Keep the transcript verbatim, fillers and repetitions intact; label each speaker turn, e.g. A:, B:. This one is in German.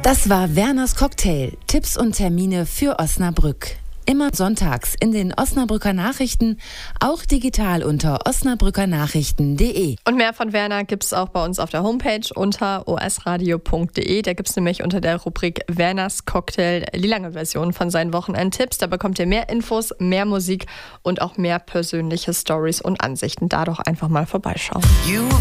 A: Das war Werners Cocktail. Tipps und Termine für Osnabrück. Immer sonntags in den Osnabrücker Nachrichten, auch digital unter osnabrückernachrichten punkt de.
B: Und mehr von Werner gibt es auch bei uns auf der Homepage unter o s radio punkt de. Da gibt es nämlich unter der Rubrik Werners Cocktail die lange Version von seinen Wochenendtipps. Da bekommt ihr mehr Infos, mehr Musik und auch mehr persönliche Stories und Ansichten. Da doch einfach mal vorbeischauen.